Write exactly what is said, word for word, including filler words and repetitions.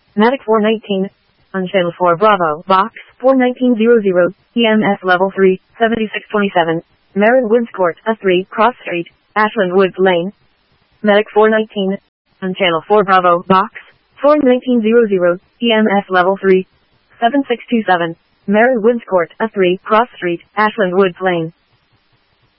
Medic four nineteen. On channel four Bravo, box four nineteen hundred, E M S level three, seventy-six twenty-seven. Marin Woods Court, S three, Cross Street, Ashland Woods Lane. Medic four nineteen. On channel four Bravo, box four nineteen hundred, E M S level three, seven six two seven. Marin Woods Court, S three, Cross Street, Ashland Woods Lane.